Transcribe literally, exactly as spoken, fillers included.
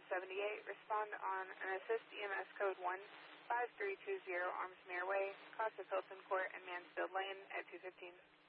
seventy-eight, respond on an assist E M S code one five three two zero, Armsmere Way, cross of Hilton Court and Mansfield Lane at two fifteen.